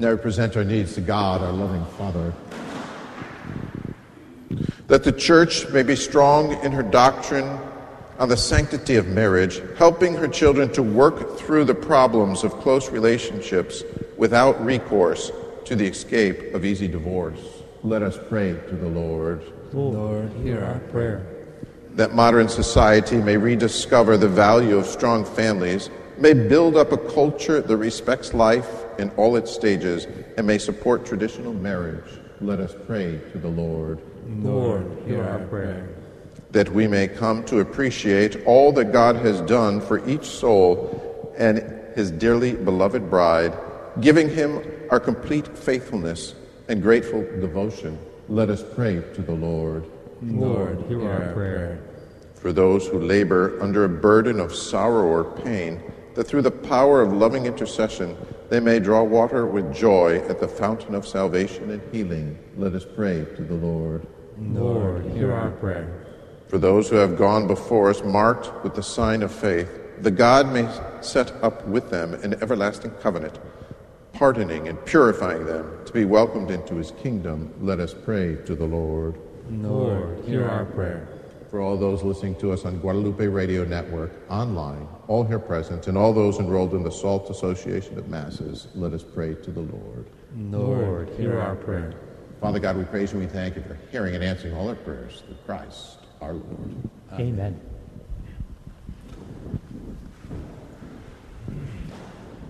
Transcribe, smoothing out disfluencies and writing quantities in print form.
Now we present our needs to God, our loving Father. That the Church may be strong in her doctrine on the sanctity of marriage, helping her children to work through the problems of close relationships without recourse to the escape of easy divorce. Let us pray to the Lord. Lord, hear our prayer. That modern society may rediscover the value of strong families, may build up a culture that respects life in all its stages, and may support traditional marriage. Let us pray to the Lord. Lord, hear our prayer. That we may come to appreciate all that God has done for each soul and his dearly beloved bride, giving him our complete faithfulness and grateful devotion. Let us pray to the Lord. Lord, hear our prayer. For those who labor under a burden of sorrow or pain, that through the power of loving intercession they may draw water with joy at the fountain of salvation and healing. Let us pray to the Lord. Lord, hear our prayer. For those who have gone before us marked with the sign of faith, that God may set up with them an everlasting covenant, pardoning and purifying them to be welcomed into his kingdom. Let us pray to the Lord. Lord, hear our prayer. For all those listening to us on Guadalupe Radio Network, online, all here present, and all those enrolled in the SALT Association of Masses, let us pray to the Lord. Lord, hear our prayer. Father God, we praise you and we thank you for hearing and answering all our prayers through Christ our Lord. Amen.